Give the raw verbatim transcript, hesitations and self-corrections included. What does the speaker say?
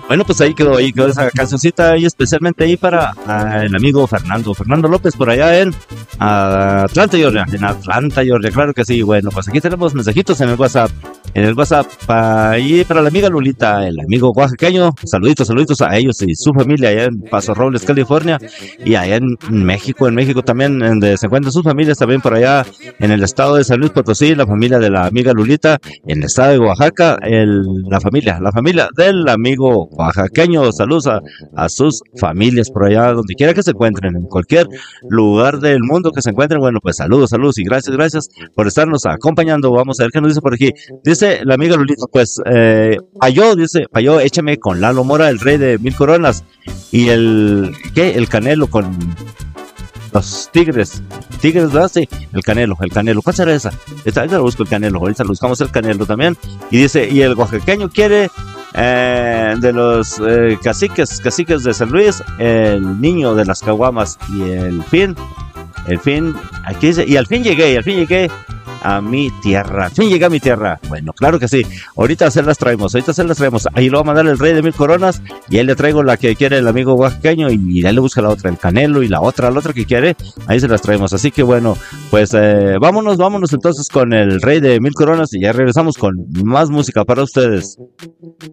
Bueno, pues ahí quedó, ahí quedó esa cancioncita y especialmente ahí para ah, el amigo Fernando, Fernando López por allá en ah, Atlanta, Georgia, en Atlanta, Georgia, claro que sí. Bueno, pues aquí tenemos mensajitos en el WhatsApp, en el WhatsApp ahí para la amiga Lulita, el amigo oaxaqueño, saluditos, saluditos a ellos y su familia allá en Paso Robles, California, y allá en México, en México también, donde se encuentran sus familias también por allá en el estado de San Luis Potosí, la familia de la amiga Lulita, en el estado de Oaxaca, el, la familia, la familia del amigo oaxaqueño. Saludos a, a sus familias por allá, donde quiera que se encuentren, en cualquier lugar del mundo que se encuentren. Bueno, pues saludos, saludos y gracias, gracias por estarnos acompañando. Vamos a ver qué nos dice por aquí. Dice la amiga Lulita, pues, eh, Payó, dice, Payó, échame con Lalo Mora, el rey de mil coronas, y el, ¿qué? El Canelo con los Tigres, Tigres, ¿verdad? Sí, el Canelo, el Canelo. ¿Cuál será esa? Esta, ahorita lo busco el Canelo, ahorita lo buscamos el Canelo también. Y dice, y el oaxaqueño quiere eh, de los eh, caciques, caciques de San Luis, el niño de las caguamas y el fin, el fin, aquí dice, y al fin llegué, y al fin llegué a mi tierra, al fin llegué a mi tierra. Bueno, claro que sí, ahorita se las traemos, ahorita se las traemos. Ahí lo va a mandar el rey de mil coronas y ahí le traigo la que quiere el amigo oaxaqueño y ahí le busca la otra, el Canelo, y la otra, la otra que quiere, ahí se las traemos. Así que bueno, pues eh, vámonos, vámonos entonces con el rey de mil coronas y ya regresamos con más música para ustedes.